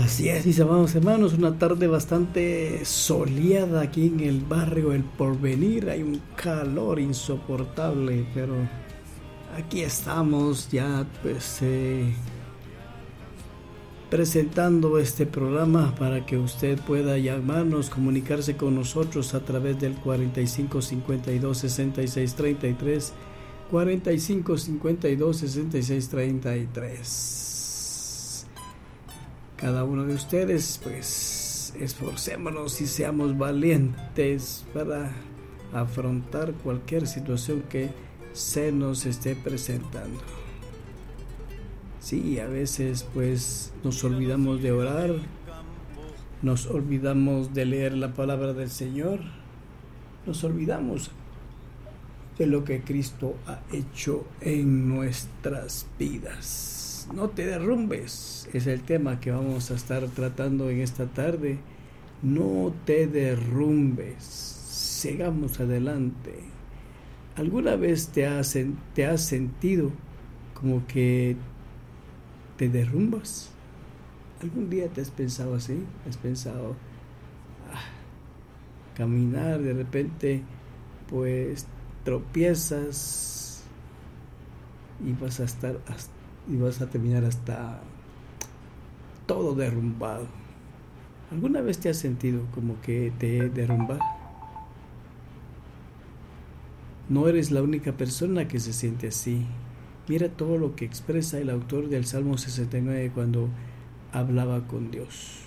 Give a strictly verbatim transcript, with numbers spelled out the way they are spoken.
Así es, mis amados hermanos, una tarde bastante soleada aquí en el barrio El Porvenir. Hay un calor insoportable, pero aquí estamos ya pues eh, presentando este programa para que usted pueda llamarnos, comunicarse con nosotros a través del cuarenta y cinco cincuenta y dos sesenta y seis treinta y tres, cuarenta y cinco cincuenta y dos sesenta y seis treinta y tres. Cada uno de ustedes, pues, esforcémonos y seamos valientes para afrontar cualquier situación que se nos esté presentando. Sí, a veces, pues, nos olvidamos de orar, nos olvidamos de leer la palabra del Señor, nos olvidamos de lo que Cristo ha hecho en nuestras vidas. No te derrumbes, es el tema que vamos a estar tratando en esta tarde. No te derrumbes, sigamos adelante. ¿Alguna vez te has, te has sentido como que te derrumbas? ¿Algún día te has pensado así? ¿Has pensado ah, caminar, de repente pues tropiezas y vas a estar hasta y vas a terminar hasta todo derrumbado? ¿Alguna vez te has sentido como que te derrumbas? No eres la única persona que se siente así. Mira todo lo que expresa el autor del Salmo sesenta y nueve cuando hablaba con Dios.